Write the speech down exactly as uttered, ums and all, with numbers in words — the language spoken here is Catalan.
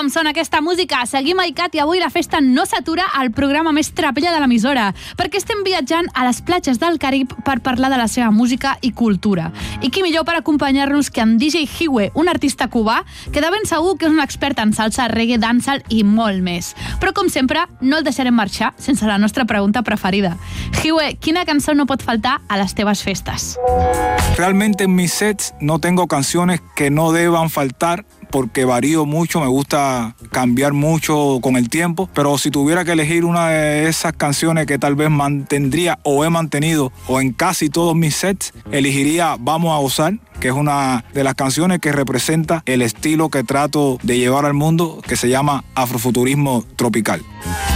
com sona aquesta música. Seguim a ICAT i avui la festa no s'atura al programa més trapella de l'emissora, perquè estem viatjant a les platges del Carib per parlar de la seva música i cultura. I qui millor per acompanyar-nos que amb D J Hiwe, un artista cubà que de ben segur que és un expert en salsa, reggae, dancehall i molt més. Però com sempre, no el deixarem marxar sense la nostra pregunta preferida. Hiwe, quina cançó no pot faltar a les teves festes? Realmente en mis sets no tengo canciones que no deban faltar, porque varío mucho, me gusta cambiar mucho con el tiempo, pero si tuviera que elegir una de esas canciones que tal vez mantendría o he mantenido o en casi todos mis sets, elegiría Vamos a Gozar, que es una de las canciones que representa el estilo que trato de llevar al mundo, que se llama afrofuturismo tropical.